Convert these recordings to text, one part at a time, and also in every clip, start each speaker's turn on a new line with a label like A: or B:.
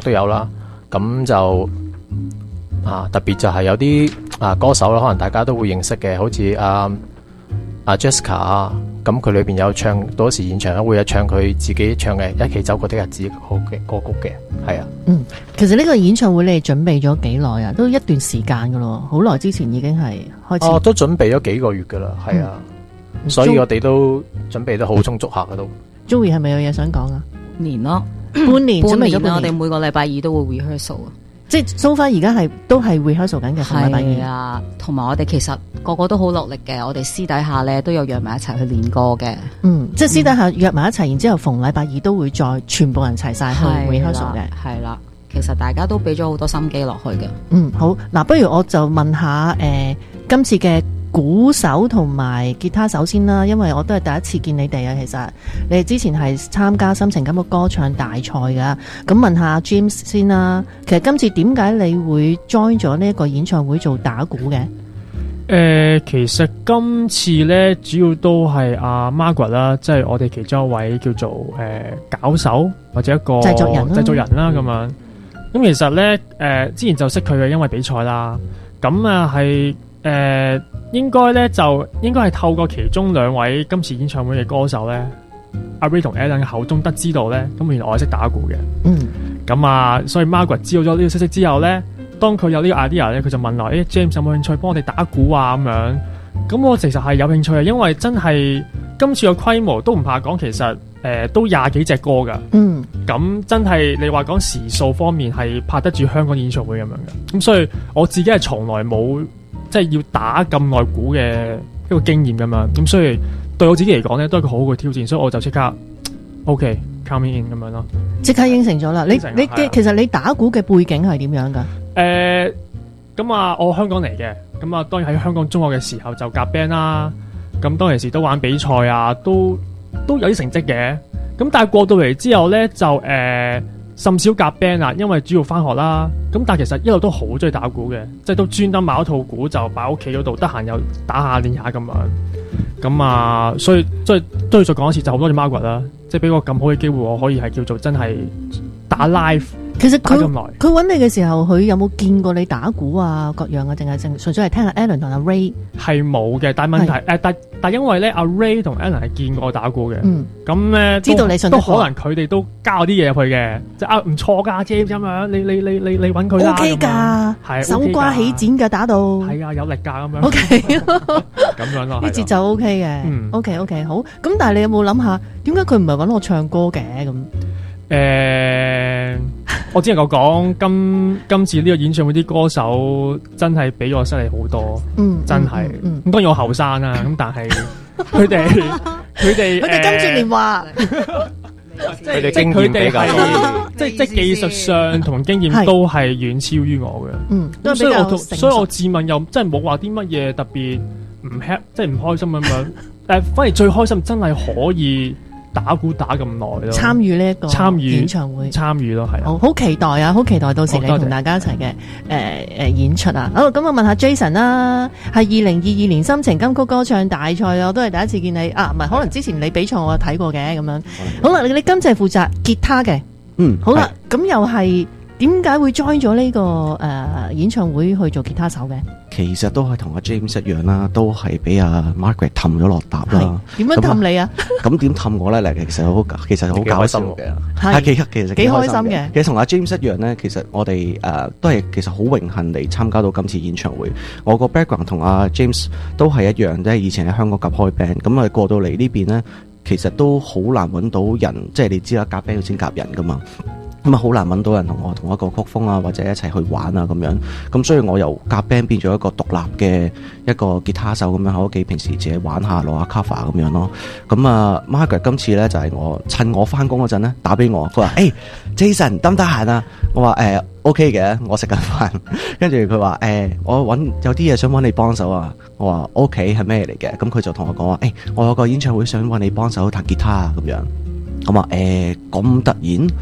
A: 都有啦。咁就特別就係有啲歌手啦，可能大家都會認識嘅，好似Jessica 啊，咁佢裏邊有唱到時現場會有唱佢自己唱嘅《一起走過的日子》嘅歌曲嘅，係啊。
B: 其實呢個演唱會你哋準備咗幾耐啊？都一段時間噶咯，好耐之前已經係開始。
A: 都準備咗幾個月噶啦，係啊。所以我哋都準備得好充足下噶都。
B: Joey 係咪有嘢想講啊？
C: 年咯，
B: 半年準備咗半年，
C: 我哋每個禮拜二都會 rehearsal 啊。
B: 即係 so far 而家都係 rehearsal 緊嘅，
C: 係啊，同埋我哋其實個個都好落力嘅，我哋私底下咧都有約埋一齊去練歌嘅。
B: 即係私底下約埋一齊，然之後逢禮拜二都會再全部人齊晒去 rehearsal 嘅。
C: 係啦，其實大家都俾咗好多心機落去嘅。
B: 好，嗱，不如我就問下今次嘅鼓手同埋吉他手先啦，因為我都係第一次見你哋啊。其實你哋之前係參加心情感嘅歌唱大賽噶，咁問下 James 先啦。其實今次點解你會 join 咗呢一個演唱會做打鼓嘅？
D: 其實今次咧主要都係阿 Margaret 啦，即係我哋其中一位叫做搞手或者一個製作人啦咁樣。咁其實咧之前就識佢嘅，因為比賽啦。咁係應該係透過其中兩位今次演唱會嘅歌手咧，阿 Ray 同 Alan 嘅口中得知道咧，咁原來我係識打鼓嘅。咁所以 Margaret 知道咗呢個消息之後咧，當佢有呢個 idea 咧，佢就問我，James 有冇興趣幫我哋打鼓啊咁樣。咁我其實係有興趣嘅，因為真係今次嘅規模都唔怕講，其實都20幾隻歌噶。咁真係你話講時數方面係拍得住香港演唱會咁樣嘅。咁所以我自己係從來冇即係要打咁耐鼓嘅一個經驗咁樣。咁所以對我自己嚟講咧，都係一個好好嘅挑戰，所以我就即刻 OK come in 咁樣咯。
B: 即刻應承咗啦！你其實你打鼓嘅背景係點樣噶？
D: 我香港嚟嘅，咁當然喺香港中學嘅時候就夾 band 啦，咁當其時都玩比賽啊，都有啲成績嘅，咁但係過到嚟之後咧就甚少夾 band 啦，因為主要翻學啦，咁但係其實一路都好中意打鼓嘅，即係都專登買一套鼓就擺喺屋企嗰度，得閒又打下練下咁樣，咁所以都要再講一次，就好多謝 Margaret 啦，即係俾個咁好嘅機會，我可以係叫做真係打 live。
B: 其實佢揾你嘅時候，佢有冇見過你打鼓啊各樣啊，定係純粹係聽下 Alan 同阿 Ray？ 係
D: 冇嘅，但係問題但因為咧阿 Ray 同 Alan 係見過我打鼓嘅，咁咧
B: 知道你信得過，
D: 都可能佢哋都交啲嘢入去嘅，即係唔錯噶 James 咁樣，你揾佢啦
B: ，OK 噶，係手瓜起剪噶打到，係啊有力噶咁樣 ，OK 咁樣咯，啲節奏 OK 嘅，OK 好，咁但係你有冇諗下點解佢唔係揾我唱歌嘅咁？
D: 我只能夠講今次呢個演唱會啲歌手真係比我犀利好多，真係。咁當然我後生啦，咁但係佢哋
B: 跟住連話，
A: 佢哋經驗比較多，
D: 即係技術上同經驗都係遠超於我嘅。所以我自問又真係冇話啲乜嘢特別唔 happy，即係唔開心咁樣。但係反而最開心真係可以打鼓打咁耐咯，
B: 參與呢一個演唱會，
D: 參與咯，係
B: 好期待啊！好期待到時你同大家一齊嘅演出啊！好，咁我問下 Jason 啦，係2022年心情金曲歌唱大賽啊，我都係第一次見你啊，唔係可能之前你比賽我有睇過嘅咁樣。好啦，你今次係負責吉他嘅，好啦，咁又係點解會 join 咗呢個演唱會去做吉他手嘅？
E: 其實都係同阿 James 一樣啦，都係俾阿 Margaret 氹咗落搭啦。
B: 點樣氹你啊？咁
E: 點氹我咧？其實好搞笑嘅，係其實幾開心嘅。其實同阿 James 一樣咧，其實我哋都係其實好榮幸地參加到今次演唱會。我個 background 同阿 James 都係一樣，即係以前喺香港夾開 band，咁啊過到嚟呢邊咧，其實都好難揾到人，即係你知啦，夾 band 要先夾人噶嘛。咁啊，好難揾到人同我同一個曲風啊，或者一齊去玩啊咁樣。咁所以我由夾 band 變咗一個獨立嘅一個吉他手咁樣喺屋企平時自己玩下攞下 cover 咁樣咯。咁啊 Margaret 今次咧就係趁我翻工嗰陣咧打俾我，佢話Jason 得唔得閒啊？我話OK 嘅，我食緊飯。跟住佢話我有啲嘢想揾你幫手啊。我話 OK 係咩嚟嘅？咁佢就同我講話我有個演唱會想揾你幫手彈吉他啊咁樣。咁話咁突然？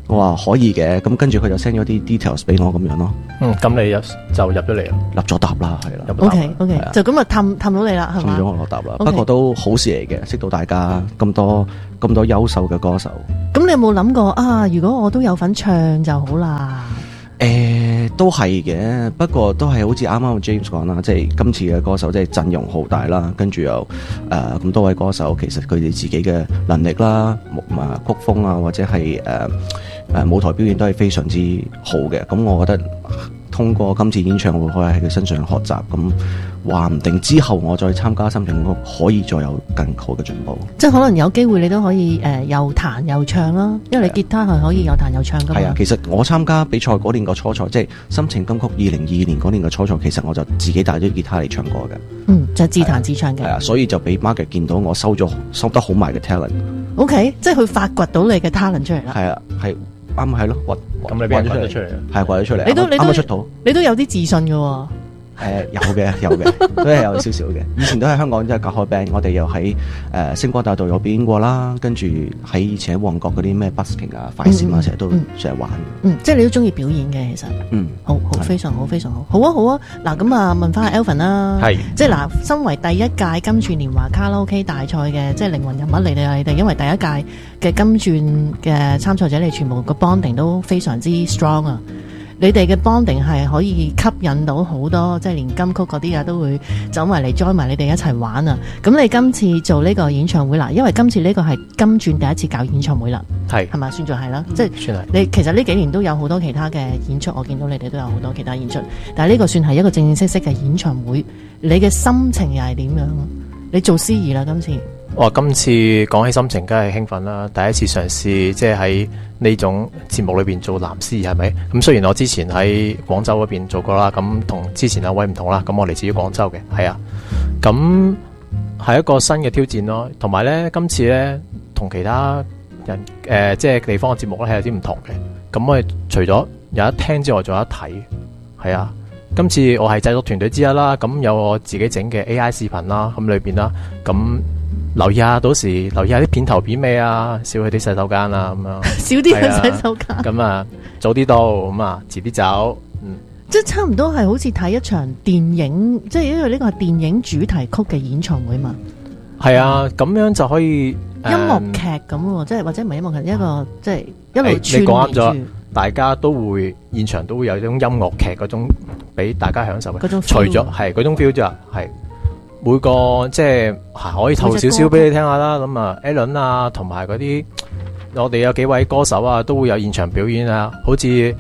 E: 我話可以嘅，咁跟住佢就 send 咗啲 details 俾我咁樣咯。
A: 咁你就入咗嚟啦，
E: 立咗答啦，係啦。
B: OK， 就咁啊氹到你啦，係嘛？
E: 氹咗我落答啦，不過都好事嚟嘅，識到大家咁多優秀嘅歌手。
B: 咁你有冇諗過啊？如果我都有份唱就好啦。
E: 都係嘅，不過都係好似啱啱 James 講啦，即係今次嘅歌手即係陣容浩大啦，跟住又咁多位歌手，其實佢哋自己嘅能力啦、曲風啊，或者係舞台表現都係非常之好嘅。咁我覺得通過今次演唱會可以喺佢身上學習，咁話唔定之後我再參加深圳可以再有更好嘅進步。
B: 即係可能有機會你都可以又彈又唱啦，因為你吉他係可以又彈又唱噶嘛。係啊，
E: 其實我參加比賽嗰年個初賽，即係深情金曲2022年嗰年嘅初賽，其實我就自己帶咗吉他嚟唱歌嘅。
B: 就自彈自唱嘅。
E: 係啊，所以就俾 Margaret 見到我收得好埋嘅 talent。
B: OK， 即係佢發掘到你嘅 talent 出嚟啦。
E: 係啊，係啱係咯，
A: 咁你邊掘咗出嚟？
E: 係掘咗出嚟。
B: 你都
E: 啱出到，
B: 你都有啲自信嘅喎。
E: 有嘅，都係有少少嘅。以前都喺香港即係隔開 band，我哋又喺星光大道有表演過啦。跟住喺以前喺旺角嗰啲咩 busking 啊、快閃啊，成日都成日玩。
B: 即係你都中意表演嘅，其實。好，非常好，非常好。好啊。嗱，咁啊，問翻阿 Alvin 啦。係。即係嗱，身為第一屆金鑽年華卡拉 OK 大賽嘅即係靈魂人物嚟你哋，因為第一屆嘅金鑽嘅參賽者，你全部個 bonding 都非常之 strong 啊。你哋嘅 bonding 係可以吸引到好多，即係連金曲嗰啲都會走埋嚟 join 埋你哋一齊玩啊！咁你今次做呢個演唱會啦，因為今次呢個係金鑽第一次搞演唱會啦，係咪算作係啦？即係算係。你其實呢幾年都有好多其他嘅演出，我見到你哋都有好多其他演出，但係呢個算係一個正正式式嘅演唱會，你嘅心情又係點樣？你做司儀啦，今次。
A: 今次講起心情，梗係興奮啦！第一次嘗試，即係喺呢種節目裏邊做男司儀，係咪？咁雖然我之前喺廣州嗰邊做過啦，咁同之前兩位唔同啦。咁我嚟自於廣州嘅，係啊。咁係一個新嘅挑戰咯。同埋咧，今次咧同其他人即係地方嘅節目咧係有啲唔同嘅。咁我哋除咗有得聽之外，仲有得睇，係啊。今次我係製作團隊之一啦，咁有我自己整嘅 AI 視頻啦，咁裏邊啦，咁。留意下，到時留意下啲片頭片尾啊，少去啲洗手間啊，咁樣
B: 少啲去洗手間。咁
A: 啊，早啲到，咁啊，遲啲走。
B: 即係差唔多係好似睇一場電影，即係因為呢個係電影主題曲嘅演唱會嘛。
A: 係啊，咁樣就可以
B: 音樂劇咁，即係或者唔係音樂劇，一個即係一路串
A: 你講啱咗，大家都會現場都會有一種音樂劇嗰種俾大家享受嘅。嗰種 feel，除咗係嗰種 feel 啫，係。每個即係可以透少少俾你聽下啦，咁啊 Alan 啊，同埋嗰啲我哋有幾位歌手啊，都會有現場表演啊，好似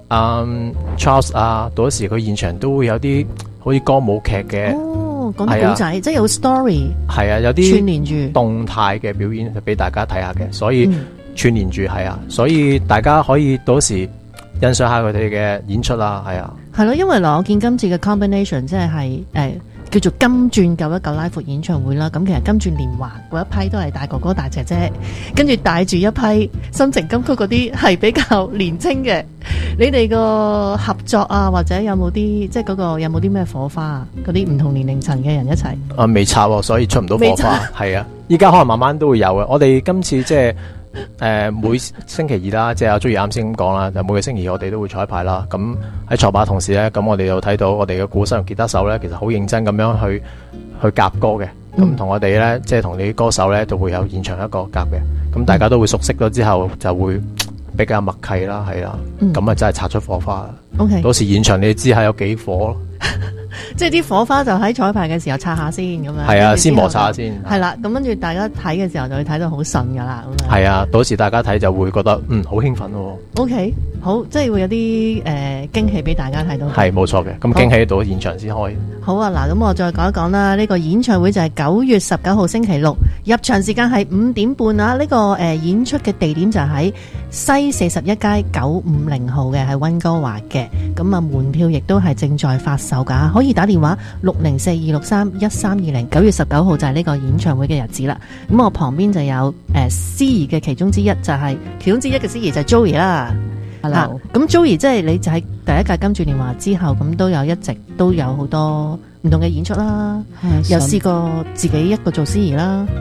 A: Charles 啊，到時佢現場都會有啲好似歌舞劇嘅，
B: 講啲古仔，即係有 story， 係
A: 啊，有啲
B: 串聯住
A: 動態嘅表演俾大家睇下嘅，所以串聯住係啊，所以大家可以到時欣賞下佢哋嘅演出啦，係啊，
B: 係咯，因為嗱，我見今次嘅 combination 即係叫做金鑽919拉闊演唱會啦，咁其實金鑽年華嗰一批都係大哥哥大姐姐，跟住帶住一批深情金曲嗰啲係比較年青嘅，你哋個合作啊，或者有冇啲即係嗰個有冇啲咩火花啊？嗰啲唔同年齡層嘅人一齊
A: 未插喎，所以出唔到火花，係啊，依家可能慢慢都會有嘅。我哋今次即係每星期二啦，即係阿 Joey 啱先咁講啦，就每個星期二我哋都會彩排啦。咁喺彩排同時咧，咁我哋又睇到我哋嘅鼓手同吉他手咧，其實好認真咁樣去夾歌嘅。咁同我哋咧，即係同你啲歌手咧，就會有現場一個夾嘅。咁大家都會熟悉咗之後，就會比較默契啦，係啦。咁啊真係擦出火花。
B: OK，
A: 到時現場你知係有幾火咯。
B: 即係啲火花就喺彩排嘅時候擦下先咁樣，
A: 係啊，先摩擦下先。
B: 係啦，咁跟住大家睇嘅時候就會睇到好順噶啦。咁
A: 係啊，到時大家睇就會覺得好興奮咯。
B: OK，好，即係會有啲驚喜俾大家睇到。
A: 係冇錯嘅，咁驚喜到現場先開。
B: 好啊，嗱，咁我再講一講啦。呢個演唱會就係9月19號星期六，入場時間係5點半啊。呢個演出嘅地點就喺西41街950號嘅，係溫哥華嘅。咁啊，門票亦都係正在發售噶，可以打電話604-263-1320。9月19號就係呢個演唱會嘅日子啦。咁我旁邊就有司儀嘅其中之一，就係其中之一嘅司儀就係 Joey 啦。Hello，咁 Joey 即係你就喺第一屆金鑽年華之後，咁都有一直都有好多唔同嘅演出啦，有試過自己一個做司儀啦。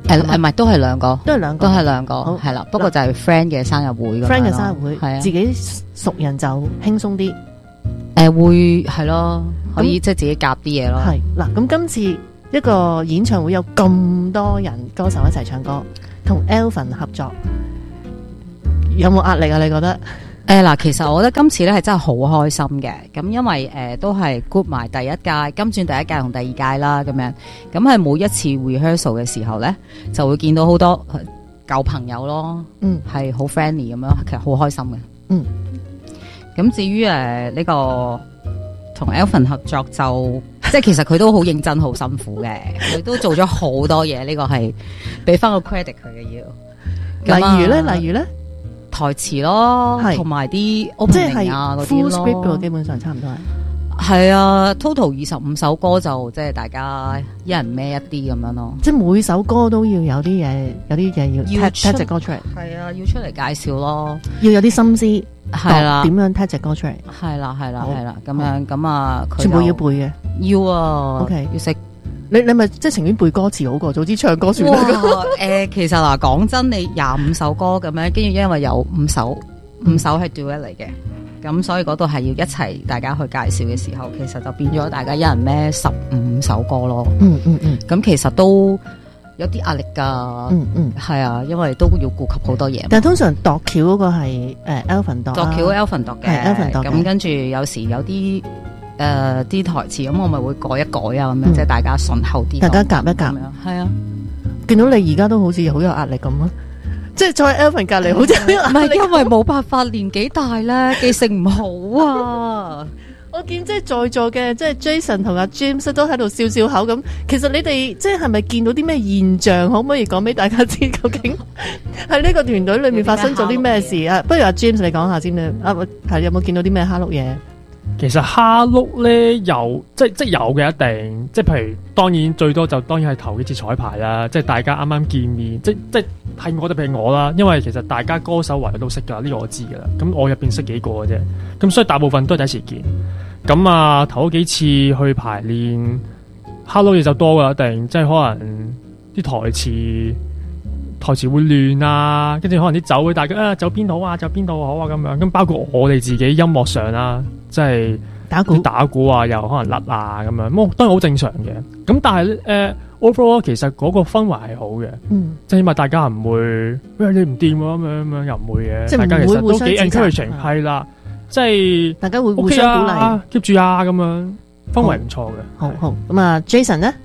C: 唔係，都係兩個，
B: 都係兩個，
C: 係啦。不過就係 friend 嘅生日會
B: ，friend 嘅生日會，
C: 係啊，
B: 自己熟人就輕鬆啲。
C: 會係咯，可以即係自己夾啲嘢咯。
B: 係嗱，咁今次一個演唱會有咁多人歌手一齊唱歌，同 Elvin 合作，有冇壓力啊？你覺得？
C: 嗱，其實我覺得今次咧係真係好開心嘅，咁因為都係 group 埋第一屆金鑽第一屆同第二屆啦，咁樣，咁係每一次 rehearsal 嘅時候咧，就會見到好多舊朋友咯，係好 friendly 咁樣，其實好開心嘅，咁至於呢個同 Elvin 合作就，即係其實佢都好認真、好辛苦嘅，佢都做咗好多嘢，呢個係俾翻個 credit 佢嘅要。
B: 例如咧。
C: 台詞咯，同埋啲 opening 啊嗰啲咯，
B: full script 嘅基本上差唔多
C: 係啊 total 25首歌就即係大家一人孭一啲咁樣咯，
B: 即係每首歌都要有啲嘢要踢隻歌出嚟，
C: 係啊，要出嚟介紹咯，
B: 要有啲心思，
C: 係啦，
B: 點樣踢隻歌出嚟，
C: 係啦咁樣咁啊，
B: 全部要背嘅，
C: 要啊
B: ，OK
C: 要識。
B: 你咪即係情願背歌詞好過，早知唱歌算啦。
C: 其實嗱，講真，你25首歌咁樣，跟住因為有5首係 duet 嚟嘅，咁所以嗰度係要一齊大家去介紹嘅時候，其實就變咗大家一人孭15首歌咯。咁其實都有啲壓力噶。係啊，因為都要顧及好多嘢。
B: 但係通常度橋嗰個係Elvin 度。
C: 度橋 Elvin 度嘅。係 Elvin 度嘅。咁跟住有時有啲。啲台詞咁我咪會改一改啊，咁樣即係大家順後啲，
B: 大家夾一夾，
C: 係啊。
B: 見到你而家都好似好有壓力咁啊，即係坐喺 Elvin 隔籬，好似好有壓力。
C: 唔係因為冇辦法，年紀大咧，記性唔好啊。
B: 我見即係在座嘅，即係 Jason 同阿 James 都喺度笑笑口咁。其實你哋即係咪見到啲咩現象？可唔可以講俾大家知？究竟喺呢個團隊裏面發生咗啲咩事啊？不如阿 James 你講下先啦。係有冇見到啲咩蝦碌嘢？
D: 其實蝦碌咧有即有嘅，一定即係譬如當然最多就當然係頭幾次彩排啦，即係大家啱啱見面，即係我哋譬如我啦，因為其實大家歌手圍都識噶，呢個我知噶啦。咁我入邊識幾個嘅啫，咁所以大部分都係第一次見。咁啊頭幾次去排練，蝦碌嘢就多噶，一定即係可能啲台詞會亂啊，跟住可能啲走會大家走邊度啊，走邊度好啊咁樣。咁包括我哋自己音樂上啦，即係打鼓啊，又可能甩啊咁樣，當然好正常嘅。咁但係overall 其實嗰個氛圍係好嘅，即係起碼大家唔會你唔掂咁樣又唔會嘅，大家其實都幾 encouraging 係啦，即係
B: 大家會互相鼓勵
D: keep 住啊咁樣，氛圍唔錯嘅。
B: 好咁啊 Jason 咧？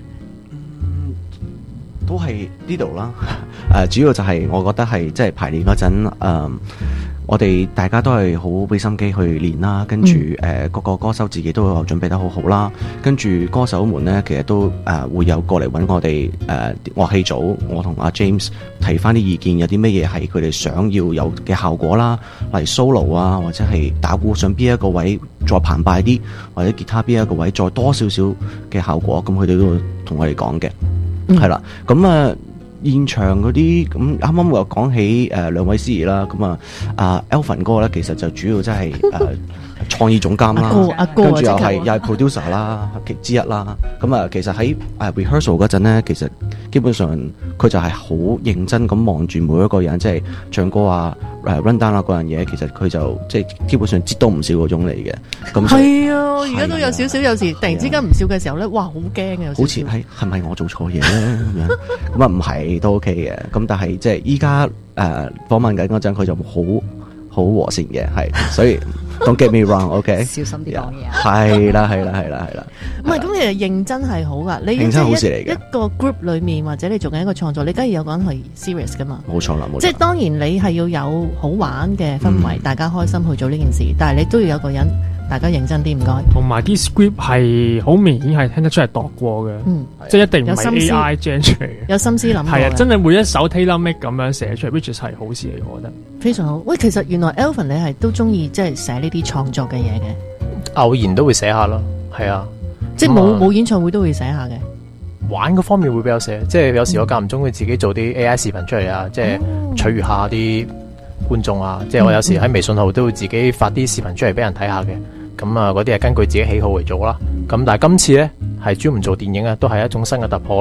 E: 都係呢度啦，主要就係我覺得係即係排練嗰陣，我哋大家都係好俾心機去練啦，跟住各個歌手自己都有準備得好好啦，跟住歌手們咧其實都會有過嚟揾我哋樂器組，我同阿 James 提翻啲意見，有啲乜嘢係佢哋想要有嘅效果啦，例如 solo 啊，或者係打鼓上邊一個位再澎湃啲，或者吉他邊一個位再多少少嘅效果，咁佢哋都會同我哋講嘅。係啦，咁現場嗰啲咁啱啱我又講起兩位司儀啦，咁Elvin 哥咧其實就主要即係創意總監啦，跟住又係 producer 啦之一啦。咁其實喺rehearsal 嗰陣咧，其實基本上佢就係好認真咁望住每一個人，即係唱歌啊、run down 啊嗰樣嘢，其實佢就即係基本上接都唔少嗰種嚟嘅。咁
B: 係啊，而家都有少少，有時突然之間唔笑嘅時候咧，哇，好驚嘅，
E: 好似係咪我做錯嘢咧咁樣？咁唔係都 OK 嘅。咁但係即係依家訪問緊嗰陣，佢就好和善嘅，係所以。Don't get me wrong，OK？
C: 小心啲講嘢啊！
E: 係啦。
B: 唔係咁，其實認真係好噶。你
E: 認真好事嚟嘅。
B: 一個 group 裏面或者你做緊一個創作，你梗係有講係 serious 噶嘛？
E: 冇錯啦，冇錯。
B: 即係當然你係要有好玩嘅氛圍，大家開心去做呢件事。但係你都要有個人，大家認真啲，唔該。
D: 同埋啲 script 係好明顯係聽得出係度過嘅，即係一定唔係 AI generate 出嚟嘅，
B: 有心思諗。
D: 係啊，真係每一首 tailor make 咁樣寫出嚟 ，which 係好事嚟，我覺得。
B: 非常好。喂，其實原來 Elvin 你係都中意即係寫呢啲創作嘅嘢嘅，
A: 偶然都會寫下咯，係啊，
B: 即係冇演唱會都會寫下嘅。
A: 玩嗰方面會比較寫，即係有時我間唔中會自己做啲 AI 視頻出嚟啊，即係取悅下啲觀眾啊，即係我有時喺微信號都會自己發啲視頻出嚟俾人睇下嘅。咁嗰啲係根據自己喜好嚟做啦。咁但係今次咧係專門做電影啊，都係一種新嘅突破咯。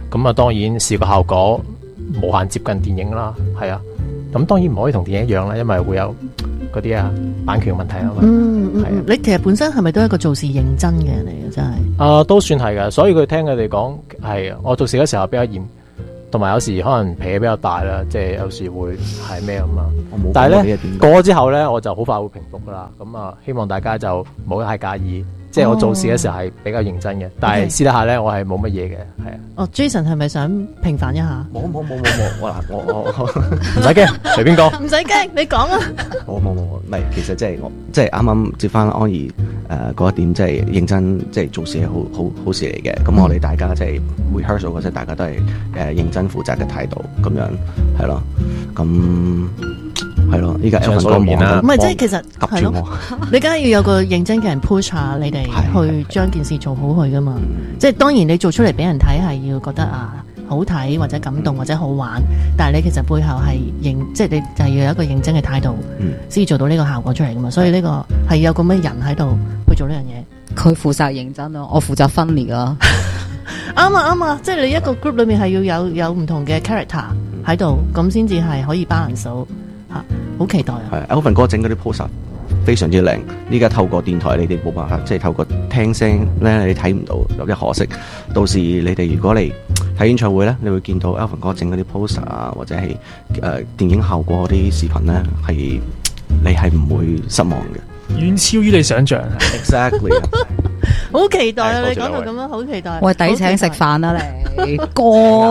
A: 咁啊當然視覺效果無限接近電影啦，係啊，咁當然唔可以同電影一樣啦，因為會有嗰啲版權問題啊嘛。
B: 你其實本身係咪都係一個做事認真嘅人嚟嘅？真係
A: 都算係㗎，所以佢聽佢哋講係我做事嘅時候比較嚴，同埋有時可能脾氣比較大啦，即係有時會係咩咁啊。但係咧過咗之後咧，我就好快會平復㗎啦。咁啊，希望大家就唔好太介意。即係我做事嘅時候係比較認真嘅，但係私底下咧我係冇乜嘢嘅，係啊。
B: Jason 係咪想平反一下？
E: 冇，我
A: 唔使驚，隨便講。
B: 唔使驚，你講啊。
E: 冇，唔係，其實即係啱啱接翻安怡嗰一點，即係認真，即係做事係好事嚟嘅。咁我哋大家即係 rehearsal 嗰陣，大家都係認真負責嘅態度，咁樣係咯，咁。係咯，依家 Elvin 哥面啦，
B: 唔係即係其實係咯，你梗係要有個認真嘅人 push 下你哋去將件事做好佢噶嘛。即係當然你做出嚟俾人睇係要覺得好睇或者感動或者好玩，但係你其實背後係即係你就係要有一個認真嘅態度，先做到呢個效果出嚟噶嘛。所以呢個係有咁嘅人喺度去做呢樣嘢。
C: 佢負責認真咯，我負責分裂啦。
B: 啱啊，即係你一個 group 裏面係要有唔同嘅 character 喺度，咁先至係可以 balance 到。好期待啊！
E: 係 Elvin 哥整嗰啲 poster 非常之靚。依家透過電台，你哋冇辦法，即係透過聽聲咧，你睇唔到，有啲可惜。到時你哋如果嚟睇演唱會咧，你會見到 Elvin 哥整嗰啲 poster 啊，或者係電影效果嗰啲視頻咧，係你係唔會失望嘅，
D: 遠超於你想象。
E: Exactly
B: 好期待啊！你講到咁樣，好期待。
C: 喂，抵請食飯啦你歌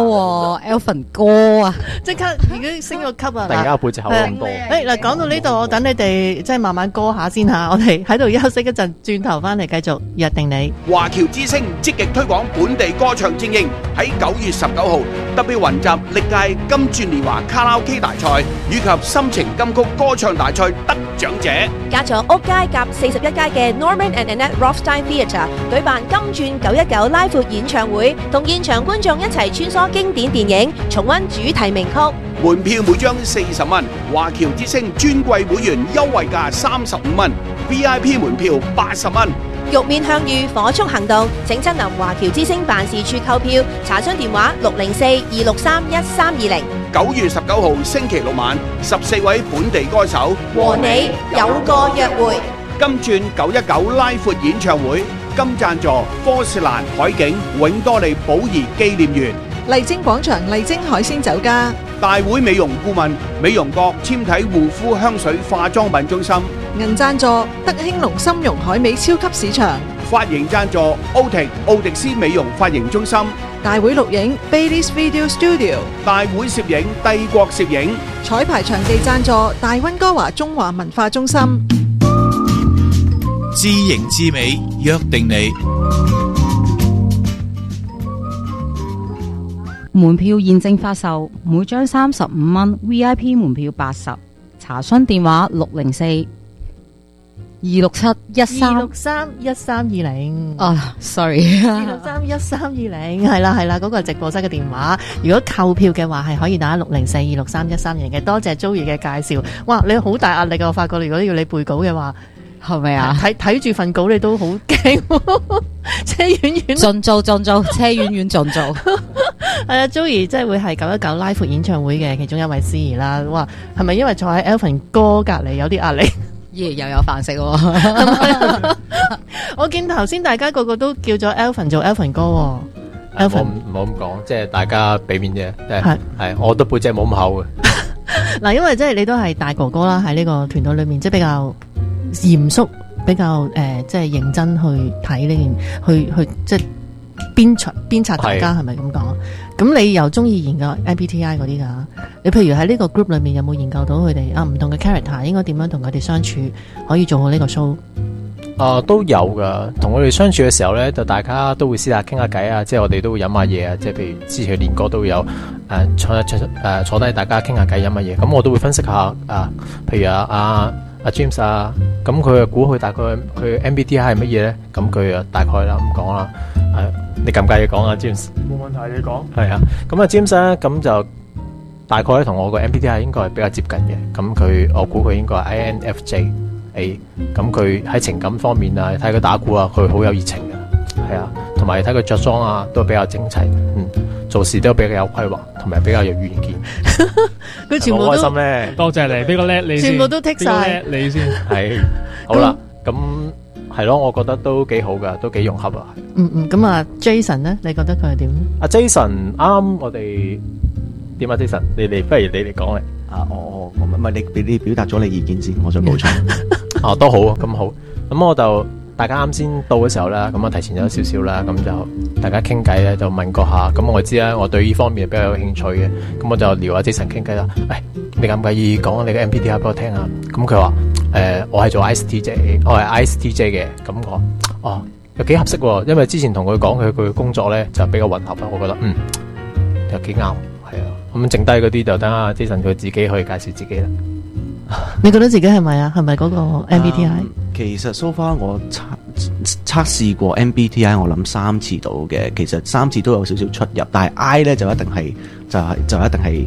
C: ，Elvin 哥啊，
B: 即刻已經升個級啊！
A: 突然間背脊口咁多。
B: 嗱，講到呢度，我等你哋即係慢慢歌下先吓，我哋喺度休息一陣，轉頭翻嚟繼續約定你。
F: 華僑之星積極推廣本地歌唱精英，喺9月19號特別雲集歷屆金鑽年華卡拉 OK 大賽以及心情金曲歌唱大賽得獎者，
G: 加咗屋街夾41街嘅 Norman and Annette Rothstein Theatre 舉辦金鑽919拉闊演唱會，同現場觀眾一齊穿梭經典電影，重溫主題名曲。
F: 門票每張40蚊，華僑之星尊貴會員優惠價35蚊 ，VIP 門票80蚊。
G: 玉面向隅，火速行動，請親臨華僑之星辦事處購票，查詢電話604-263-1320。
F: 9月19號星期六晚，14位本地歌手
G: 和你有個約會。
F: 金鑽919拉闊演唱會，金贊助科士蘭海景永多利寶儀紀念園，
H: 麗晶廣場麗晶海鮮酒家，
F: 大會美容顧問美容閣纖體護膚香水化妝品中心，
H: 銀贊助德興隆參茸海味超級市場，
F: 髮型贊助奧迪斯美容髮型中心，
H: 大會錄影 Baileys Video Studio，
F: 大會攝影帝國攝影，
H: 彩排場地贊助大溫哥華中華文化中心。
I: 知型知美，約定你。
C: 門票現正發售，每張35蚊 ，VIP 門票80。查詢電話604-267-1320。sorry，
B: 263-1320係啦，嗰個係直播室嘅電話。如果購票嘅話，係可以打604-263-1320嘅。多謝 Joey 嘅介紹。哇，你好大壓力啊！我發覺如果要你背稿嘅話。
C: 係咪啊？
B: 睇住份稿你都好驚，車遠遠
C: 盡做，車遠遠盡做。
B: 係啊，Joey 即係會係919拉闊演唱會嘅其中一位司儀啦。哇，係咪因為坐喺 Elvin 哥隔離有啲壓力？
C: 又有飯食喎。
B: 我見頭先大家個個都叫咗 Elvin 做 Elvin 哥喎。
A: Elvin 唔好咁講，即係大家俾面啫。係，我都背脊冇咁厚嘅。
B: 嗱，因為即係你都係大哥哥啦，喺呢個團隊裏面，即係比較嚴肅，比較即係認真去睇呢件，去即係鞭策大家，係咪咁講？咁你又中意研究 MBTI 嗰啲噶？你譬如喺呢個 group 裏面有冇研究到佢哋唔同嘅 character 應該點樣同佢哋相處，可以做好呢個 show？
A: 都有噶，同佢哋相處嘅時候咧，就大家都會私下傾下偈啊，即係我哋都會飲下嘢啊，即係譬如之前練歌都會有坐低大家傾下偈飲下嘢，咁我都會分析下譬如阿 James 啊，咁佢估佢大概佢 MBTI 係乜嘢咧？咁佢大概啦咁講啦，你介唔介意講啊 James？
D: 冇問題，你講。
A: 係啊，咁啊 James 咧，咁就大概咧同我個 MBTI 應該係比較接近嘅，咁我估佢應該係 INFJ。咁佢喺情感方面啊，睇佢打鼓啊，佢好有熱情嘅，係啊，同埋睇佢着裝啊，都比較整齊， 做事都比較有規劃，同埋比較有遠見。
B: 佢全部都
A: 開心咧，
D: 多謝你，俾個叻你先，
B: 全部都剔晒
D: 你先。
A: 係好啦，咁係咯，我覺得都幾好噶，都幾融洽啊。
B: 咁啊 ，Jason 咧，你覺得佢係點？
A: 阿 Jason 啱我哋點啊 ？Jason，不如你嚟講嚟。
E: 我唔係你表達咗你意見先，我再補充。
A: 都好，咁好。咁我就大家啱先到嘅時候啦，咁我提前咗少少啦，咁就大家傾偈咧，就問過下。咁我知啦，我對呢方面比較有興趣嘅，咁我就撩阿 Jason 傾偈啦。你介唔介意講你嘅 MBTI 俾我聽下？咁佢話我係做 ISTJ， 我係 ISTJ 嘅。咁我又幾合適喎，因為之前同佢講佢嘅工作咧就比較混合啦，我覺得又幾啱，係啊。咁剩低嗰啲就等阿 Jason 佢自己去介紹自己啦。
B: 你覺得自己係咪啊？係咪嗰個 MBTI？
E: 其實 so far 我測試過 MBTI， 我諗3次到嘅，其實3次都有少少出入，但係 I 咧就一定係就一定係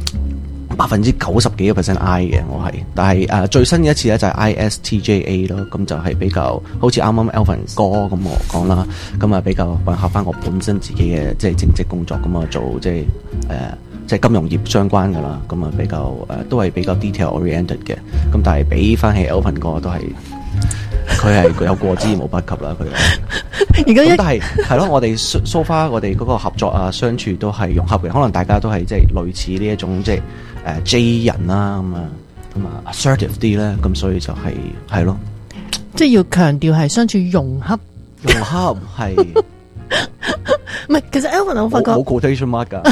E: 90%幾個 I 嘅，我係。但係最新嘅一次咧就係 ISTJA 咯，咁就係比較好似啱啱 Alvin 哥咁我講啦，咁啊比較混合翻我本身自己嘅即係正職工作，咁啊做即係金融業相關噶啦，咁啊比較都係比較 detail oriented 嘅，咁但係比翻起 Alvin 哥都係佢係有過之無不及啦，佢。而家但係咯，我哋 so far 我哋嗰個合作啊相處都係融合嘅，可能大家都係即係類似呢一種即係J 人啦，咁啊 assertive 啲咧，咁所以就係咯，
B: 即係要強調係相處融洽
E: 係。
B: 唔係，其實 Alvin 我發覺
E: 冇 quotation mark 噶。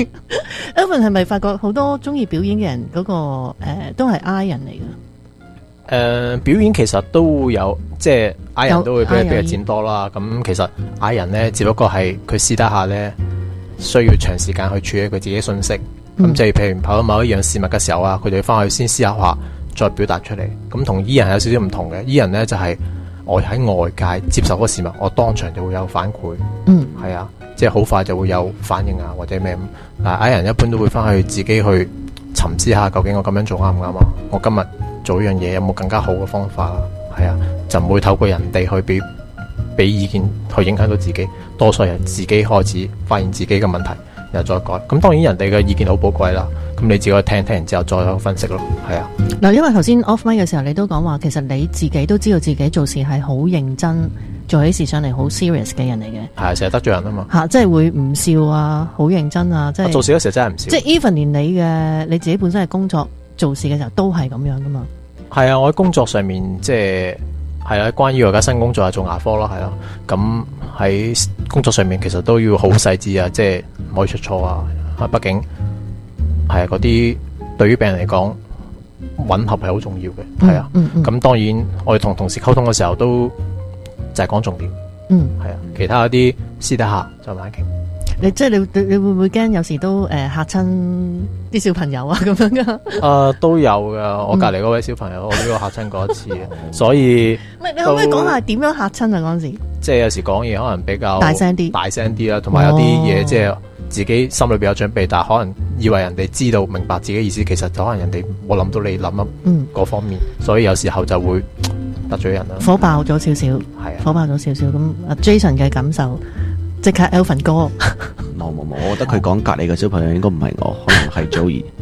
B: Alvin 係咪發覺好多中意表演嘅人嗰個都係 I 人嚟㗎？
A: 表演其實都會有，即係 I 人都會比較佔多啦。咁其實 I 人咧，只不過係佢私底下咧需要長時間去處理佢自己信息。咁即係譬如跑到某一樣事物嘅時候啊，佢哋要翻去先思考下，再表達出嚟。咁同 E 人有少少唔同嘅，E 人咧就係我喺外界接受嗰個事物，我當場就會有反饋。係啊，即係好快就會有反應啊，或者咩咁。但係 I 人一般都會翻去自己去沉思下，究竟我咁樣做啱唔啱啊？我今日做呢樣嘢有冇更加好嘅方法啊？係啊，就唔會透過人哋去俾意見去影響到自己，多數係自己開始發現自己嘅問題，然後再改。咁當然人哋嘅意見好寶貴啦，咁你自己聽完之後再分析咯。係啊，
B: 嗱，因為頭先 off mic 嘅時候你都講話，其實你自己都知道自己做事係好認真，做起事上嚟好 serious 嘅人嚟嘅。係啊，
A: 成日得罪人啊嘛。
B: 即係會唔笑啊，好認真啊，即係
A: 做事嗰時候真係唔笑。
B: 即係 even 連你自己本身係工作做事嘅時候都係咁樣噶嘛。係
A: 啊，我喺工作上面即係關於我而家新工作係做牙科咯，係咯。咁喺工作上面其實都要好細緻啊，即係唔可以出錯啊。畢竟係嗰啲對於病人嚟講，吻合係好重要嘅。係啊，咁當然我哋同同事溝通嘅時候都就係講重點。係啊，其他嗰啲私底下就慢慢傾。你會唔會驚有時都嚇親啲小朋友啊咁樣噶？都有噶，我隔籬嗰位小朋友我都嚇親過一次，所以你可唔可以講下點樣嚇親啊？嗰陣時即係有時講嘢可能比較大聲啲啦，同埋有啲嘢即係自己心裏邊有準備，但係可能以為人哋知道明白自己意思，其實就可能人哋冇諗到你諗嗰方面，所以有時候就會得罪人啦。火爆咗少少，係啊，火爆咗少少。咁阿 Jason 嘅感受。即刻 Alvin 哥，冇，我覺得佢講隔籬嘅小朋友應該唔係我，可能係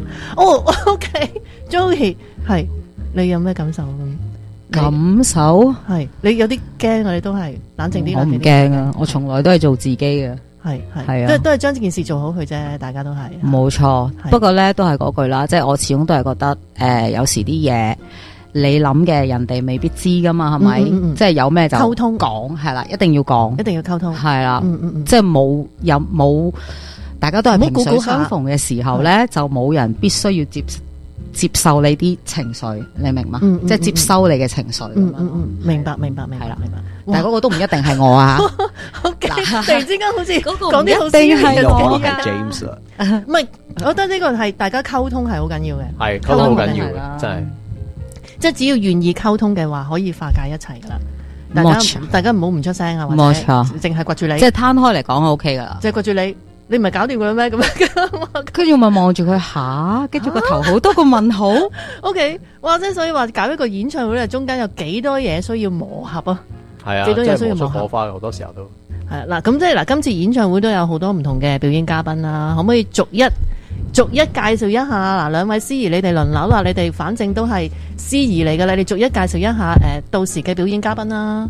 A: Joey。OK，Joey 係你有咩感受？感受係你有啲驚啊！你都係冷靜啲。我唔驚啊！我從來都係做自己嘅，係啊，都係將呢件事做好佢啫。大家都係冇錯。不過咧都係嗰句啦，即係我始終都係覺得有時啲嘢。你諗嘅人哋未必知噶嘛，係咪？即係有咩就溝通講，係啦，一定要講，一定要溝通，係啦，即係冇，大家都係萍水相逢嘅時候咧，就冇人必須要接受你啲情緒，你明嘛？即係接收你嘅情緒。明白，係啦，明白。但係嗰個都唔一定係我啊。突然之間好似講啲好私人嘅嘢啊。James 啦，唔係，我覺得呢個係大家溝通係好緊要嘅，係溝通好緊要嘅，真係。即係只要願意溝通嘅話，可以化解一切噶啦。大家唔好唔出聲啊，或者淨係掘住你。即係攤開嚟講 OK 噶啦。即係掘住你，你唔係搞掂佢啦咩？咁樣跟住咪望住佢吓，跟住個頭好多個問號。OK， 哇！即係所以話搞一個演唱會咧，中間有幾多嘢需要磨合啊？係啊，幾多嘢需要磨合。火花好多時候都。
B: 係嗱，咁即係嗱，今次演唱會都有好多唔同嘅表演嘉賓啦，可唔可以逐一介紹一下？嗱，兩位司儀你哋輪流啦，你哋反正都係司儀嚟㗎啦，你哋逐一介紹一下到時嘅表演嘉賓啦。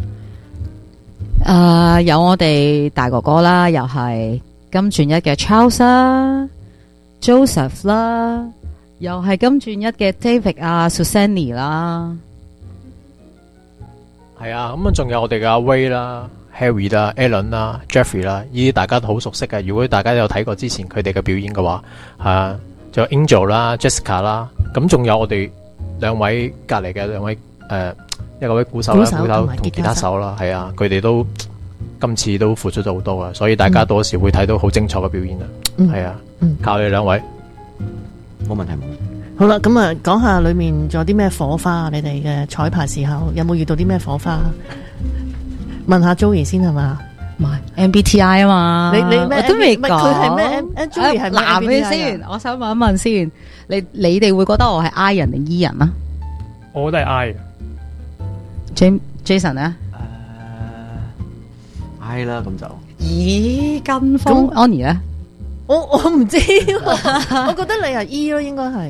C: 有我哋大哥哥啦，又係金鑽一嘅 Charles 啦 ，Joseph 啦，又係金鑽一嘅 David 啊 ，Susanny 啦，
A: 係啊，咁仲有我哋嘅阿 Ray 啦、Harry 啦、Alan 啦、Jeffrey 啦，呢啲大家都好熟悉嘅。如果大家有睇過之前佢哋嘅表演嘅話，係啊，仲有 Angel 啦、Jessica 啦，咁仲有我哋兩位隔離嘅兩位一個位鼓手啦、鼓手同吉他手啦，係啊，佢哋都今次都付出咗好多啊，所以大家到時會睇到好精彩嘅表演啊，係啊，靠你兩位，
E: 冇問題。
B: 好啦，咁啊，講下裏面仲有啲咩火花？你哋嘅彩排時候有冇遇到啲咩火花？問下 Joey 先係嘛？
C: 唔係 MBTI 啊嘛，
B: 你咩？
C: 我都未講。
B: 佢係咩 ？Joey 係咩？
C: 男嘅先，我想問一問先，你哋會覺得我係 I 人定 E 人啊？
D: 我都係 I。
C: Jason 咧
E: ？I 啦，咁就。
C: 咦，跟風 Annie 咧？
B: 我唔知，我覺得你係 E 咯，應該係。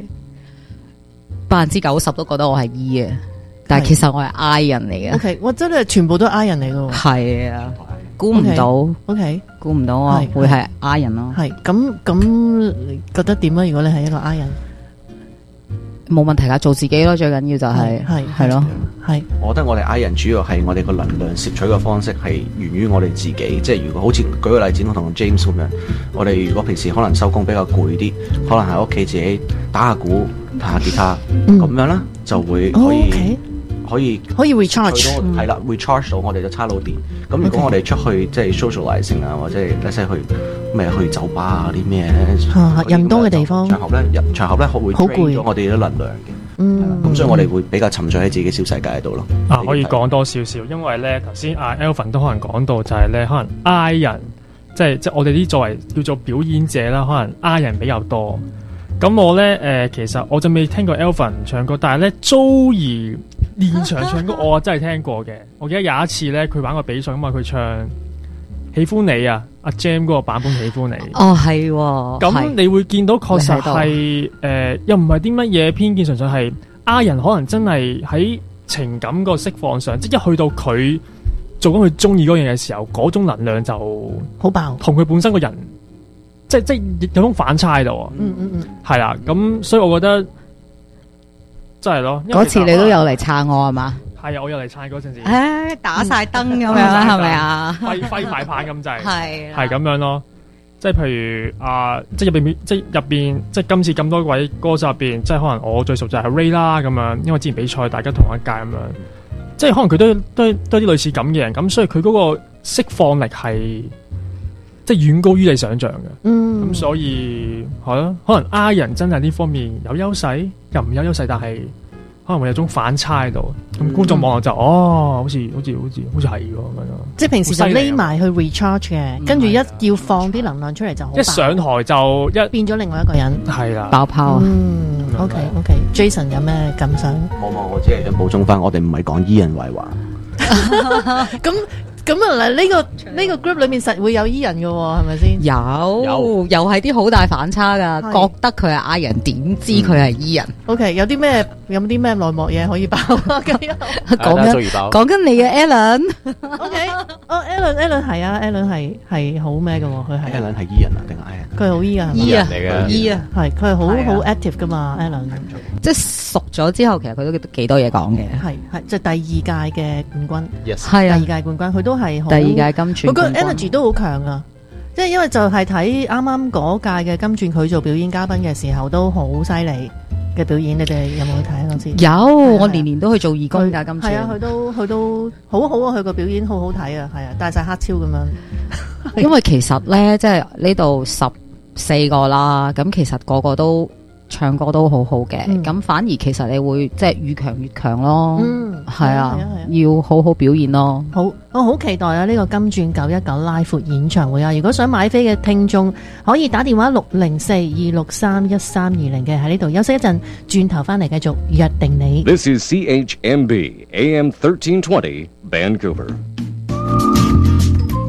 C: 90%都覺得我係 E 嘅，但係其實我係 I 人嚟嘅。
B: OK， 我真係全部都係 I 人嚟嘅。
C: 係啊，估唔到。OK， 估唔到啊，會係 I 人咯。
B: 係咁，覺得點啊？如果你係一個 I 人，
C: 冇問題噶，做自己咯，最緊要就係咯。係。
E: 我覺得我哋 I 人主要係我哋個能量攝取嘅方式係源於我哋自己，即係如果好似舉個例子，我同 James 咁樣，我哋如果平時可能收工比較攰啲，可能喺屋企自己打下鼓、彈下吉他，咁樣啦，就會可以 recharge， 係啦 ，recharge 到我哋嘅叉腦電。咁如果我哋出去即係 socializing 啊，或者即係去酒吧啊啲咩
B: 人多嘅地方
E: 場合咧會 drain 咗我哋啲能量嘅。咁所以我哋會比較沉醉喺自己小世界喺度咯。
D: 可以講多少少，因為咧頭先阿 Alvin 都可能講到就係咧，可能 I 人即係我哋啲作為叫做表演者啦，可能 I 人比較多。咁我咧其實我就未聽過 Alvin 唱歌，但係咧 Joey 現場唱歌我真係聽過嘅。我記得有一次咧，佢玩個比賽咁嘛，佢唱《喜歡你》啊，阿 Jam 嗰個版本《喜歡你》。
C: 哦，係喎。
D: 咁你會見到確實係又唔係啲乜嘢偏見，純粹係 I 人可能真係喺情感個釋放上，即係一去到佢做緊佢中意嗰樣嘢嘅時候，嗰種能量就
B: 好爆，
D: 同佢本身個人即係有種反差喺度。係啦，咁所以我覺得真係咯。
C: 嗰次你都有嚟撐我係嘛？
D: 係啊，我有嚟撐嗰陣時。
C: 打晒燈咁樣啦，係咪啊？
D: 揮埋棒咁滯。
C: 係
D: 咁樣咯。即係譬如即係入邊，即係今次咁多位歌手入邊，即係可能我最熟就係 Ray 啦咁樣，因為之前比賽大家同一屆咁樣，即係可能佢都啲類似咁嘅人，咁所以佢嗰個釋放力係即係遠高於你想象嘅。咁所以係咯，可能 I 人真係呢方面有優勢，又唔有優勢，但係可能會有種反差喺度。咁觀眾望落就好似係喎咁樣。
B: 即係平時就匿埋去 recharge 嘅，跟住一要放啲能量出嚟就好。
D: 一上台就變
B: 咗另外一個人。係啦，
C: 爆泡。
B: OK，Jason 有咩感想？
E: 冇，我只係想補充翻，我哋唔係講 E 人壞話。
B: 咁啊，呢個 group 裏面實會有 E 人嘅喎，係咪先？
C: 又係啲好大反差噶，覺得佢係 I 人，點知佢係 E 人
B: ？OK，有冇啲咩內幕嘢可以爆啊？
C: 講緊你嘅
B: Alan。OK，Alan 係啊 ，Alan 係好咩嘅喎？佢係
E: Alan 係 E 人啊，定係 I 人？
B: 佢係好 E 啊
C: ，E 啊
B: ，E 啊，係佢係好 active 噶嘛 ，Alan。
C: 即係熟咗之後，其實佢都幾多嘢講嘅。
B: 係即係第二屆嘅冠軍。
C: Yes， 係啊，
B: 第二屆冠軍，佢都係好。
C: 第二屆金鑽，
B: 佢個 energy 都好強啊！即係因為就係睇啱啱嗰屆嘅金鑽，佢做表演嘉賓嘅時候都好犀利嘅表演。你哋有冇去睇啊？嗰次
C: 有，我年年都去做義工㗎。金鑽
B: 係啊，佢都好好啊！佢個表演好好睇啊！係啊，戴晒黑超咁樣。
C: 因為其實咧，即係呢度14個啦，咁其實個個都唱歌都好好嘅，咁反而其實你會即係越強越強咯。係啊，要好好表現咯。
B: 好，我好期待啊！呢個金鑽919拉闊演唱會啊！如果想買飛嘅聽眾，可以打電話604-263-1320嘅，喺呢度休息一陣，轉頭翻嚟繼續約定你。
J: This is CHMB AM 1320 Vancouver。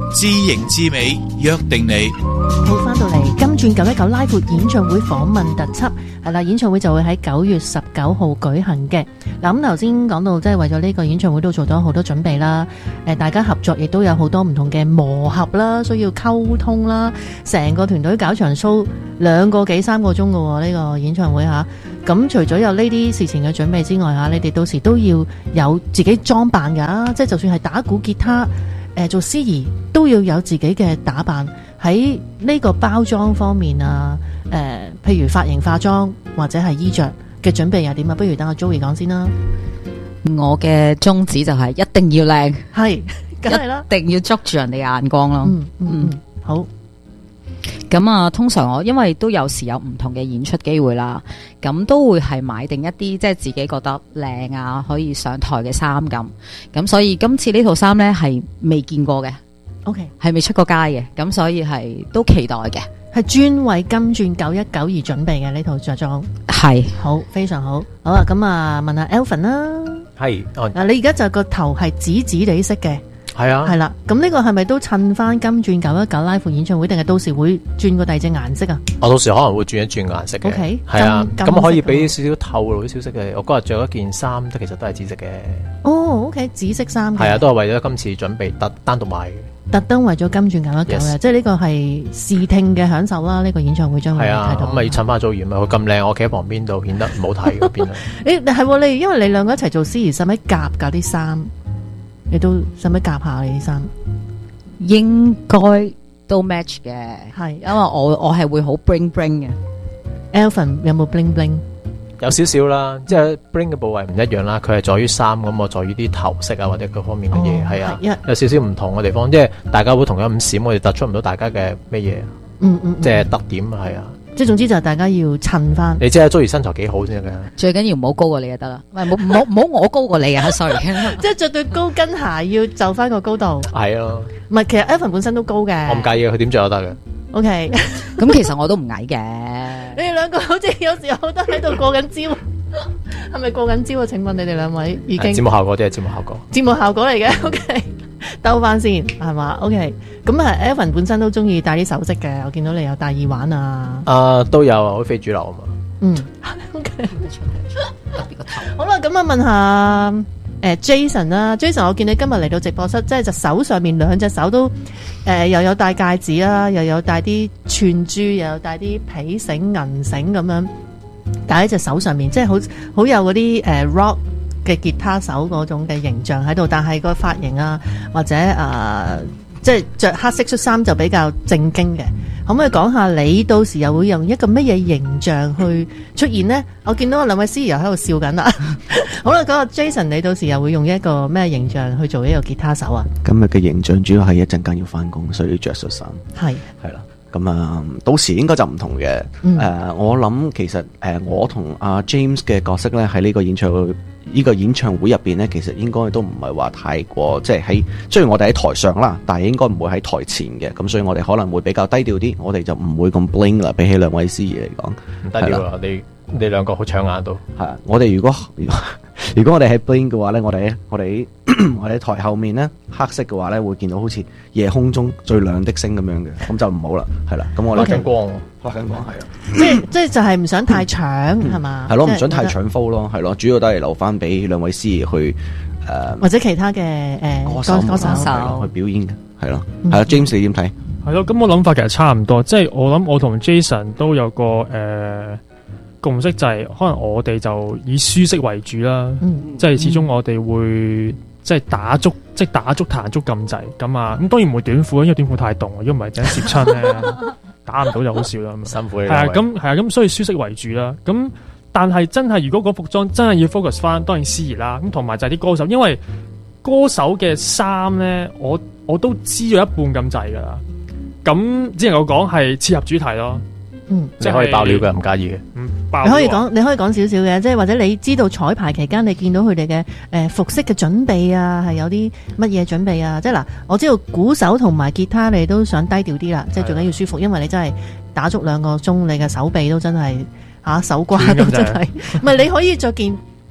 I: 知型知美，約定你。
B: 好，翻到嚟金鑽919 Live 活演唱會訪問特輯，係啦，演唱會就會喺9月19號舉行嘅。嗱，咁頭先講到即係為咗呢個演唱會都做咗好多準備啦，大家合作亦都有好多唔同嘅磨合啦，需要溝通啦，成個團隊搞場 show 2個幾3個鐘嘅呢個演唱會吓。咁除咗有呢啲事前嘅準備之外吓，你哋到時都要有自己裝扮噶，即係就算係打鼓、吉他。做司儀都要有自己嘅打扮，喺呢個包裝方面啊，譬如髮型、化妝或者係衣着嘅準備又點啊？不如等阿 Joey 講先啦。
C: 我嘅宗旨就係一定要靚，
B: 係，梗係啦，
C: 一定要捉住人哋眼光咯。好。咁啊，通常我因為都有時有唔同嘅演出機會啦，咁都會係買定一啲即係自己覺得靚啊，可以上台嘅衫咁所以今次呢套衫呢係未見過嘅 ，OK， 係未出過街嘅，咁所以係都期待嘅，係專為金鑽919而準備嘅呢套着裝，係好非常好，好啊，咁啊問下 Alvin 啦，係，你而家就個頭係紫紫地色嘅。係啊，係啦，咁呢個係咪都襯翻金鑽919 Live 演唱會，定係到時會轉個第二隻顏色啊？我到時可能會轉一轉個顏色嘅， OK， 係啊，咁可以俾少少透露啲消息嘅。我嗰日着一件衫，其實都係紫色嘅。哦 ，OK， 紫色衫，係啊，都係為咗今次準備單獨買嘅。特登為咗金鑽919嘅，即係呢個係視聽嘅享受啦。呢個演唱會將會睇到。咁咪要襯翻組員啊！佢咁靚，我企喺旁邊度顯得唔好睇嗰邊啊。係你，因為你兩個一齊做司儀，使唔使夾㗎啲衫？你都使唔使夾下你啲衫？應該都 match 嘅，係，因為我係會好 bling bling 嘅。Alvin 有冇 bling bling？有少少啦，即係 bling 嘅部位唔一樣啦。佢係在於衫，咁我在於啲頭飾啊或者各方面嘅嘢，係啊，有少少唔同嘅地方。即係大家會同樣咁閃，我哋突出唔到大家嘅咩嘢，即係特點係啊。即係總之就係大家要襯翻。你知阿 Joey 身材幾好先得㗎，最緊要唔好高過你就得啦。唔好我高過你啊 ！sorry， 即係着對高跟鞋要就翻個高度。係啊，唔係其實 Evan 本身都高嘅。我唔介意佢點着都得嘅。OK， 咁其實我都唔矮嘅。你哋兩個好似有時候都喺度過緊招，係咪過緊招啊？請問你哋兩位已經節目效果，即係節目效果，節目效果嚟嘅。OK。兜翻先係嘛 ？OK， 咁啊 ，Evan 本身都中意戴啲首飾嘅，我見到你有戴耳環啊。都有啊，好非主流啊嘛。OK， 特別個頭。好啦，咁啊問下Jason 啦，Jason， 我見你今日嚟到直播室，即係隻手上面2隻手都又有戴戒指啦，又有戴啲串珠，又有戴啲皮繩、銀繩咁樣戴喺隻手上面，即係好有嗰啲rock嘅吉他手嗰種嘅形象喺度，但係個髮型啊或者即係着黑色恤衫就比較正經嘅。可唔可以講下你到時又會用一個乜嘢形象去出現呢？我見到兩位司儀又喺度笑緊啦。好啦，嗰個 Jason， 你到時又會用一個咩形象去做一個吉他手啊？今日嘅形象主要係一陣間要翻工，所以要着恤衫。係啦。咁啊，到時應該就唔同嘅。我諗其實我同阿 James 嘅角色咧喺呢個演唱會入邊咧，其實應該都唔係話太過，即係雖然我哋喺台上啦，但係應該唔會喺台前嘅。咁所以我哋可能會比較低調啲，我哋就唔會咁 bling 啦。比起兩位司儀嚟講，唔低調啦。你兩個好搶眼都係。我哋如果我哋喺 bling 嘅話咧，我哋喺台後面咧，黑色嘅話咧，會見到好似夜空中最亮的星咁樣嘅，咁就唔好啦，係啦。咁我哋黑緊光，係啊，即係就係唔想太搶係嘛？係咯，唔想太搶 flow 咯，係咯，主要都係留翻俾兩位司儀去或者其他嘅歌手去表演嘅，係咯，係啦。James 你點睇？係咯，咁我諗法其實差唔多，即係我諗我同 Jason 都有個共識，就係可能我哋就以舒適為主啦，即係始終我哋會即係打足彈足咁滯咁啊，咁當然唔會短褲，因為短褲太凍，如果唔係陣攝親咧打唔到就好笑啦，辛苦你。係啊，咁所以舒適為主啦。咁但係真係如果嗰服裝真係要 focus 翻，當然司儀啦，咁同埋就係啲歌手，因為歌手嘅衫咧，我都知咗一半咁滯噶啦。咁只能夠講係切合主題咯。即係可以爆料嘅，唔介意嘅。你可以講少少嘅，即係或者你知道彩排期間你見到佢哋嘅服飾嘅準備啊，係有啲乜嘢準備啊？即係嗱，我知道鼓手同埋吉他你都想低調啲啦，即係最緊要舒服，因為你真係打足2個鐘，你嘅手臂都真係手瓜都真係。唔係你可以着件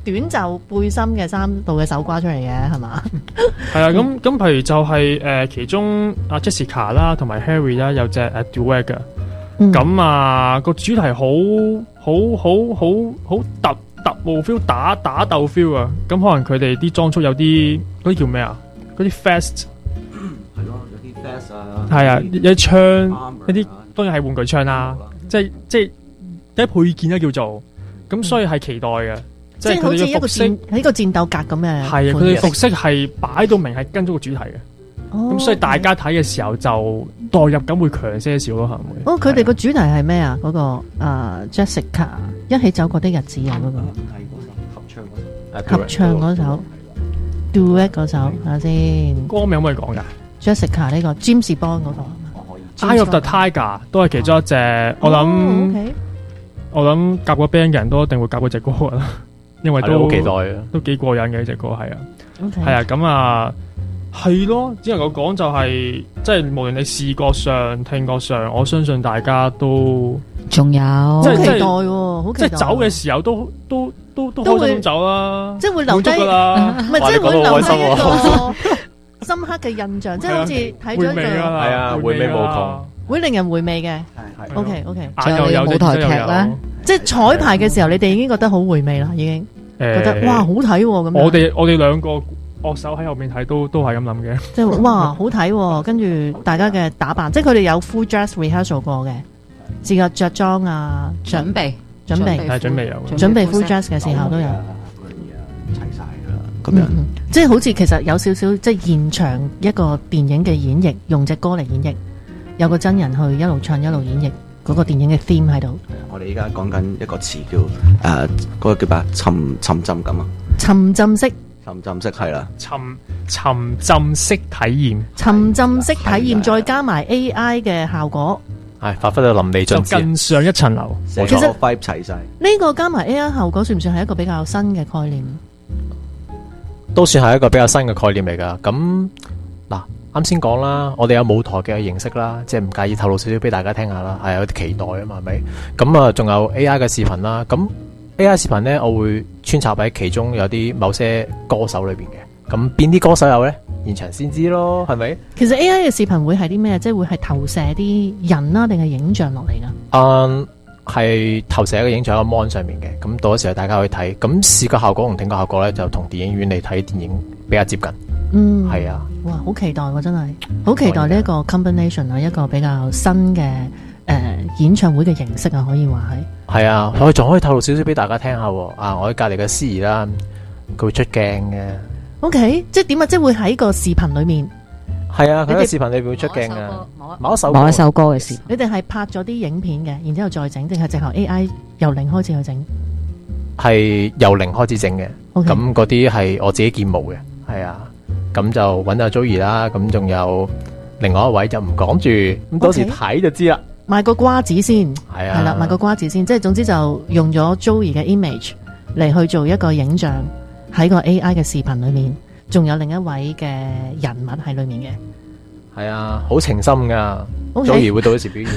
B: 短袖背心嘅衫度嘅手瓜出嚟嘅係嘛？
D: 係啊，咁譬如就係其中阿 Jessica 啦，同埋 Harry 啦，有隻Duet 嘅，咁個主題好特務 feel， 打鬥 feel 啊！咁可能佢哋啲裝束有啲嗰啲叫咩啊？嗰啲 fast
E: 係咯，有啲 fast 啊，
D: 係啊，有啲槍，一啲當然係玩具槍啦，即係一配件啦叫做，咁所以係期待嘅。
B: 即係好似一個喺個戰鬥格咁嘅。
D: 係啊，佢哋服飾係擺到明係跟咗個主題嘅。咁所以大家睇嘅時候就代入感會強些少咯，係咪？
B: 哦，佢哋個主題係咩啊？嗰個Jessica 一起走過的日子啊，嗰個合唱嗰首 Duet 嗰首，睇下先。
D: 歌名可唔可以講㗎
B: ？Jessica 呢個 James Bond 嗰個
D: Eye of the Tiger 都係其中一隻，我諗夾過 band 嘅人都一定會夾嗰隻歌㗎啦，因為都好期待啊，都幾過癮嘅呢隻歌係啊，係啊，咁係咯，只能夠講就係，即係無論你視覺上、聽覺上，我相信大家都
C: 仲有
B: 好期待喎，好期待。
D: 即係走嘅時候都開心咁走啦，
B: 即係會留低，唔係即係會留低一個深刻嘅印象，即係好似睇咗一個
A: 係啊，回味無窮，
B: 會令人回味嘅。OK，
C: 仲有舞台劇啦，
B: 即係彩排嘅時候，你哋已經覺得好回味啦，已經覺得哇好睇咁。
D: 我哋兩個樂手喺後面睇都係咁諗嘅，
B: 即係哇好睇，跟住大家嘅打扮，即係佢哋有 full dress rehearsal 過嘅，自覺着裝啊，準備有準備 full dress 嘅時候都有
E: 齊晒啦，咁樣
B: 即係好似其實有少少即係現場一個電影嘅演繹，用隻歌嚟演繹，有個真人去一路唱一路演繹嗰個電影嘅 theme 喺度。
E: 我哋依家講緊一個詞叫嗰個叫咩？沉浸感啊，
B: 沉浸式
E: 係啦，
D: 沉浸式體驗，
B: 沉浸式體驗，再加埋 AI 嘅效果，
A: 係發揮到淋漓盡致，
D: 就更上一層樓。
B: 其實
E: vibe 齊晒，
B: 呢個加埋 AI 效果，算唔算係一個比較新嘅概念？
A: 都算係一個比較新嘅概念嚟噶。咁嗱，啱先講啦，我哋有舞台嘅形式啦，即係唔介意透露少少俾大家聽下啦，係有啲期待啊嘛，係咪？咁仲有 AI 嘅視頻啦，咁 AI 視頻咧，我會穿插喺其中有啲某些歌手裏邊嘅。咁邊啲歌手有咧？現場先知咯，係咪？
B: 其實 AI 嘅視頻會係啲咩？即係會係投射啲人啦，定係影像落嚟噶？
A: 係投射一個影像喺個 mon 上面嘅。咁到時候大家去睇，咁視覺效果同聽覺效果咧，就同電影院嚟睇電影比較接近。係啊。哇，好期待喎！真係好期待呢一個 combination 啊，一個比較新嘅演唱會嘅形式啊，可以話係。係啊，我仲可以透露少少俾大家聽下喎。我喺隔離嘅司儀啦，佢會出鏡嘅。OK， 即係點啊？即係會喺個視頻裏面。係啊，佢喺視頻裏面會出鏡嘅。某一首歌嘅事。你哋係拍咗啲影片嘅，然之後再整，定係直頭 AI 由零開始去整？係由零開始整嘅。咁嗰啲係我自己建模嘅。係啊。咁就揾阿 Joey 啦，咁仲有另外一位就唔講住，咁到時睇就知啦。賣個瓜子先，係啊，係啦，賣個瓜子先，即係總之就用咗 Joey 嘅 image 嚟去做一個影像喺個 AI 嘅視頻裏面，仲有另一位嘅人物喺裏面嘅。係啊，好情深噶 ，Joey 會到時表演。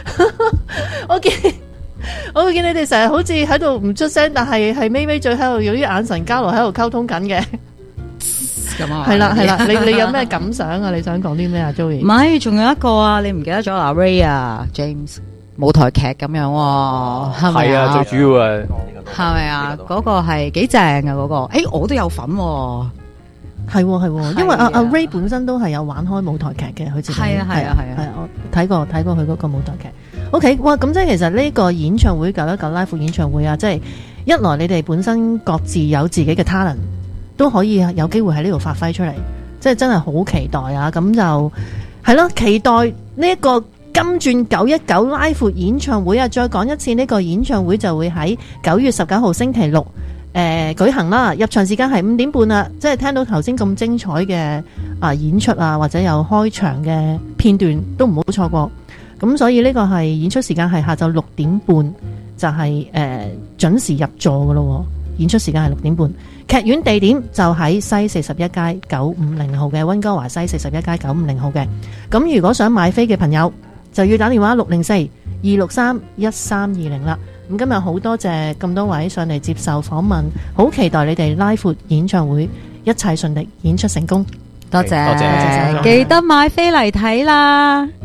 A: 我見你哋成日好似喺度唔出聲，但係咪咪嘴喺度用啲眼神交流喺度溝通緊嘅。係啦，你有咩感想啊？你想講啲咩啊 ，Joey？ 唔係，仲有一個啊，你唔記得咗阿 Ray 啊 ，James 舞台劇咁樣喎，係咪啊？最主要啊，係咪啊？嗰個係幾正啊，嗰個，我都有份喎，係，因為阿 Ray 本身都係有玩開舞台劇嘅，佢自己係啊，我睇過佢嗰個舞台劇。OK， 哇，咁即係其實呢個演唱會919 Live 演唱會啊，即係一來你哋本身各自有自己嘅 talent。都可以有機會喺呢度發揮出嚟，即係真係好期待啊！咁就係咯，期待呢一個金鑽919 Live 演唱會啊！再講一次，呢個演唱會就會喺9月19號星期六舉行啦。入場時間係5點半啦，即係聽到頭先咁精彩嘅演出啊，或者有開場嘅片段都唔好錯過。咁所以呢個係演出時間係下晝6點半，就係準時入座噶咯。演出時間係6點半。劇院地點就喺西41街950號嘅溫哥華西41街950號嘅。咁如果想買飛嘅朋友就要打電話604-263-1320啦。
B: 咁今日好多謝咁多位上嚟接受訪問，好期待你哋拉闊演唱會一切順利，演出成功。
C: 多謝，記得買飛嚟睇啦。